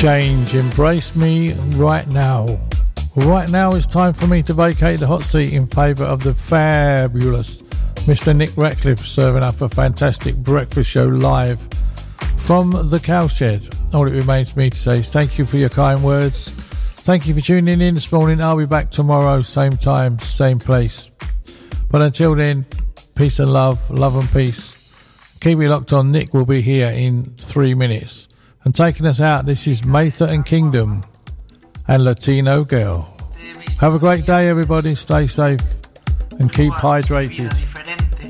Change, embrace me right now. Right now it's time for me to vacate the hot seat in favour of the fabulous Mr. Nick Ratcliffe, serving up a fantastic breakfast show live from the Cowshed. All it remains for me to say is thank you for your kind words. Thank you for tuning in this morning. I'll be back tomorrow, same time, same place. But until then, peace and love and peace. Keep it locked on. Nick will be here in 3 minutes. And taking us out, this is Mather and Kingdom and Latino Girl. Have a great day, everybody. Stay safe and keep hydrated.